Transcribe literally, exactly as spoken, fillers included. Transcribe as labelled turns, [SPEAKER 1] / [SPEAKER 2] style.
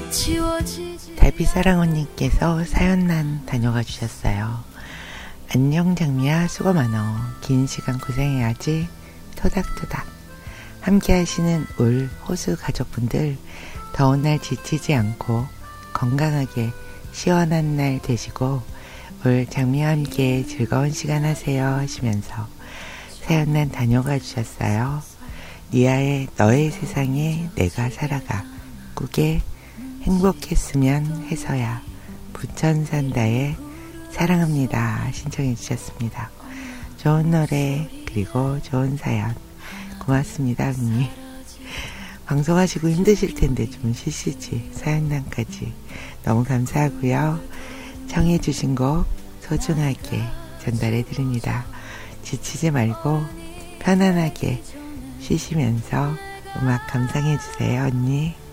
[SPEAKER 1] 달빛사랑 언니께서 사연란 다녀가 주셨어요. 안녕 장미야, 수고 많어. 긴 시간 고생해야지. 토닥토닥. 함께 하시는 울 호수 가족분들, 더운 날 지치지 않고 건강하게 시원한 날 되시고 올 장미와 함께 즐거운 시간 하세요 하시면서 사연란 다녀가 주셨어요. 니아의 너의 세상에 내가 살아가, 국에 행복했으면 해서야, 부천산다의 사랑합니다 신청해 주셨습니다. 좋은 노래 그리고 좋은 사연 고맙습니다. 언니 방송하시고 힘드실 텐데 좀 쉬시지. 사연란까지 너무 감사하고요. 청해 주신 곡 소중하게 전달해 드립니다. 지치지 말고 편안하게 쉬시면서 음악 감상해 주세요. 언니.